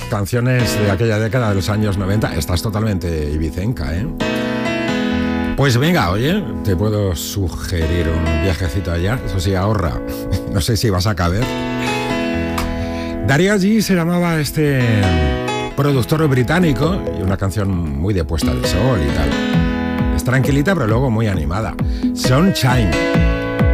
canciones de aquella década de los años 90. Estás totalmente ibicenca, ¿eh? Pues venga, oye, te puedo sugerir un viajecito allá. Eso sí, ahorra. No sé si vas a caber. Darío G se llamaba este productor británico y una canción muy de puesta de sol y tal. Es tranquilita, pero luego muy animada. Sunshine.